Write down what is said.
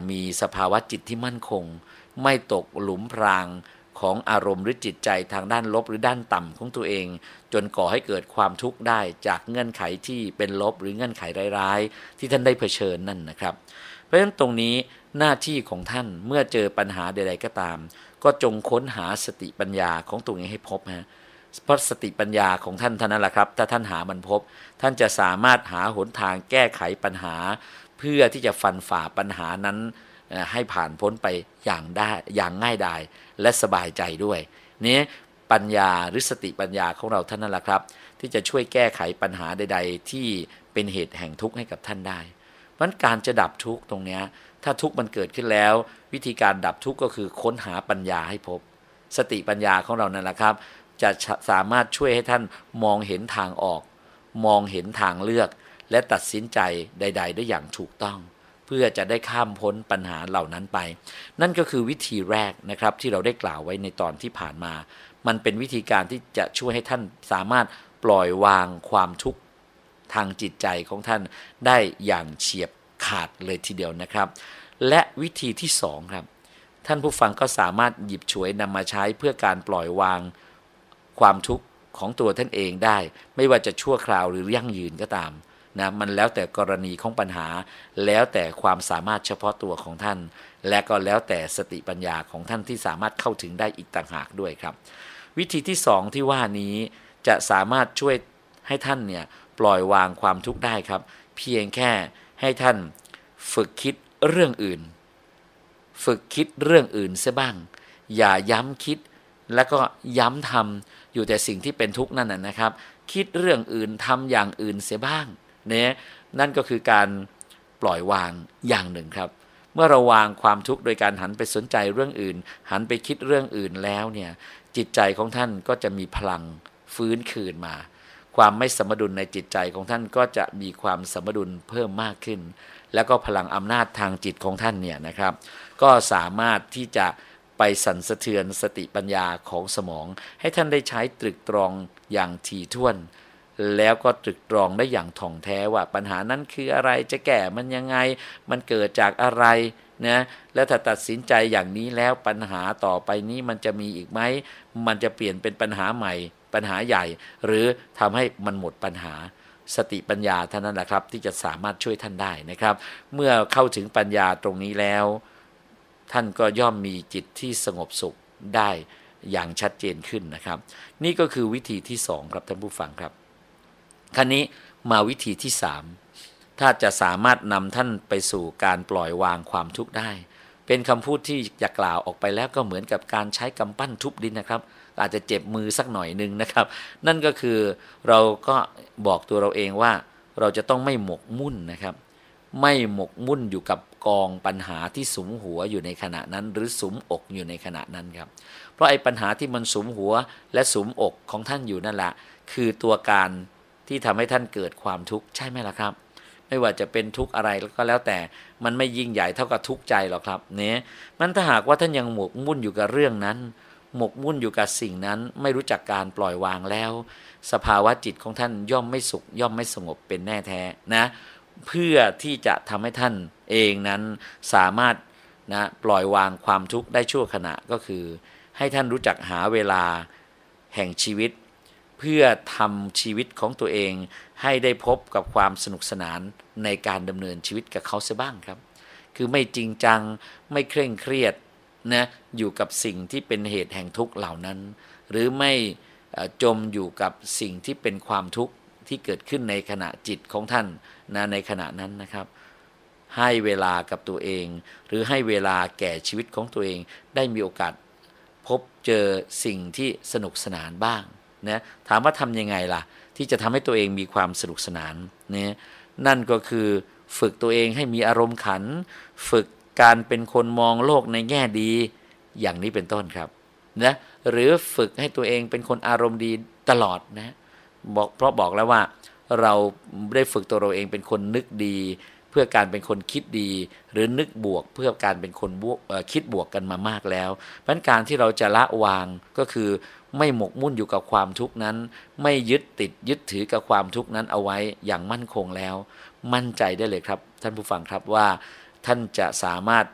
มีสภาวะจิตที่มั่นคงไม่ตกหลุมพรางของอารมณ์หรือจิตใจทางด้านลบหรือด้านต่ำของตัวเองจนก่อให้เกิดความทุกข์ได้จากเงื่อนไขที่เป็นลบหรือเงื่อนไขร้ายๆที่ท่านได้เผชิญนั่นนะครับเพราะฉะนั้นตรงนี้หน้าที่ของท่านเมื่อเจอปัญหาใดๆก็ตามก็จงค้นหาสติปัญญาของตัวเองให้พบเพราะสติปัญญาของท่านเท่านั้นแหละครับถ้าท่านหามันพบท่านจะสามารถหาหนทางแก้ไขปัญหาเพื่อที่จะฟันฝ่าปัญหานั้นให้ผ่านพ้นไปอย่างง่ายดายและสบายใจด้วยนี้ปัญญาหรือสติปัญญาของเราท่านนั่นแหละครับที่จะช่วยแก้ไขปัญหาใดๆที่เป็นเหตุแห่งทุกข์ให้กับท่านได้เพราะฉะนั้นการจะดับทุกข์ตรงนี้ถ้าทุกข์มันเกิดขึ้นแล้ววิธีการดับทุกข์ก็คือค้นหาปัญญาให้พบสติปัญญาของเรานั่นแหละครับจะสามารถช่วยให้ท่านมองเห็นทางออกมองเห็นทางเลือกและตัดสินใจใดๆได้อย่างถูกต้องเพื่อจะได้ข้ามพ้นปัญหาเหล่านั้นไปนั่นก็คือวิธีแรกนะครับที่เราได้กล่าวไว้ในตอนที่ผ่านมามันเป็นวิธีการที่จะช่วยให้ท่านสามารถปล่อยวางความทุกข์ทางจิตใจของท่านได้อย่างเฉียบขาดเลยทีเดียวนะครับและวิธีที่สองครับท่านผู้ฟังก็สามารถหยิบฉวยนำมาใช้เพื่อการปล่อยวางความทุกข์ของตัวท่านเองได้ไม่ว่าจะชั่วคราวหรือยั่งยืนก็ตามนะมันแล้วแต่กรณีของปัญหาแล้วแต่ความสามารถเฉพาะตัวของท่านและก็แล้วแต่สติปัญญาของท่านที่สามารถเข้าถึงได้อีกต่างหากด้วยครับวิธีที่สองที่ว่านี้จะสามารถช่วยให้ท่านเนี่ยปล่อยวางความทุกข์ได้ครับเพียงแค่ให้ท่านฝึกคิดเรื่องอื่นฝึกคิดเรื่องอื่นเสียบ้างอย่าย้ำคิดแล้วก็ย้ำทำอยู่แต่สิ่งที่เป็นทุกข์นั่นนะครับคิดเรื่องอื่นทำอย่างอื่นเสียบ้างเนี่ยนั่นก็คือการปล่อยวางอย่างหนึ่งครับเมื่อเราวางความทุกข์โดยการหันไปสนใจเรื่องอื่นหันไปคิดเรื่องอื่นแล้วเนี่ยจิตใจของท่านก็จะมีพลังฟื้นคืนมาความไม่สมดุลในจิตใจของท่านก็จะมีความสมดุลเพิ่มมากขึ้นแล้วก็พลังอำนาจทางจิตของท่านเนี่ยนะครับก็สามารถที่จะไปสั่นสะเทือนสติปัญญาของสมองให้ท่านได้ใช้ตรึกตรองอย่างถี่ถ้วนแล้วก็ตรึกตรองได้อย่างถ่องแท้ว่าปัญหานั้นคืออะไรจะแก้มันยังไงมันเกิดจากอะไรนะแล้วถ้าตัดสินใจอย่างนี้แล้วปัญหาต่อไปนี้มันจะมีอีกไหมมันจะเปลี่ยนเป็นปัญหาใหม่ปัญหาใหญ่หรือทำให้มันหมดปัญหาสติปัญญาเท่านั้นแหละครับที่จะสามารถช่วยท่านได้นะครับเมื่อเข้าถึงปัญญาตรงนี้แล้วท่านก็ย่อมมีจิตที่สงบสุขได้อย่างชัดเจนขึ้นนะครับนี่ก็คือวิธีที่สองครับท่านผู้ฟังครับคราวนี้มาวิธีที่สามถ้าจะสามารถนำท่านไปสู่การปล่อยวางความทุกข์ได้เป็นคำพูดที่จะกล่าวออกไปแล้วก็เหมือนกับการใช้กำปั้นทุบดินนะครับอาจจะเจ็บมือสักหน่อยนึงนะครับนั่นก็คือเราก็บอกตัวเราเองว่าเราจะต้องไม่หมกมุ่นนะครับไม่หมกมุ่นอยู่กับกองปัญหาที่สุมหัวอยู่ในขณะนั้นหรือสุมอกอยู่ในขณะนั้นครับเพราะไอ้ปัญหาที่มันสุมหัวและสุมอกของท่านอยู่นั่นแหละคือตัวการที่ทำให้ท่านเกิดความทุกข์ใช่ไหมล่ะครับไม่ว่าจะเป็นทุกข์อะไรก็แล้วแต่มันไม่ยิ่งใหญ่เท่ากับทุกข์ใจหรอกครับเนี่ยมันถ้าหากว่าท่านยังหมกมุ่นอยู่กับเรื่องนั้นหมกมุ่นอยู่กับสิ่งนั้นไม่รู้จักการปล่อยวางแล้วสภาวะจิตของท่านย่อมไม่สุขย่อมไม่สงบเป็นแน่แท้นะเพื่อที่จะทำให้ท่านเองนั้นสามารถนะปล่อยวางความทุกข์ได้ชั่วขณะก็คือให้ท่านรู้จักหาเวลาแห่งชีวิตเพื่อทำชีวิตของตัวเองให้ได้พบกับความสนุกสนานในการดำเนินชีวิตกับเขาเสียบ้างครับคือไม่จริงจังไม่เคร่งเครียดนะอยู่กับสิ่งที่เป็นเหตุแห่งทุกข์เหล่านั้นหรือไม่จมอยู่กับสิ่งที่เป็นความทุกข์ที่เกิดขึ้นในขณะจิตของท่านนะในขณะนั้นนะครับให้เวลากับตัวเองหรือให้เวลาแก่ชีวิตของตัวเองได้มีโอกาสพบเจอสิ่งที่สนุกสนานบ้างนะถามว่าทำยังไงล่ะที่จะทำให้ตัวเองมีความสนุกสนานเนี่ยนั่นก็คือฝึกตัวเองให้มีอารมณ์ขันฝึกการเป็นคนมองโลกในแง่ดีอย่างนี้เป็นต้นครับนะหรือฝึกให้ตัวเองเป็นคนอารมณ์ดีตลอดนะเพราะบอกแล้วว่าเราได้ฝึกตัวเราเองเป็นคนนึกดีเพื่อการเป็นคนคิดดีหรือนึกบวกเพื่อการเป็นคนคิดบวกกันมามากแล้วเพราะฉะนั้นการที่เราจะละวางก็คือไม่หมกมุ่นอยู่กับความทุกข์นั้นไม่ยึดติดยึดถือกับความทุกข์นั้นเอาไว้อย่างมั่นคงแล้วมั่นใจได้เลยครับท่านผู้ฟังครับว่าท่านจะสามารถ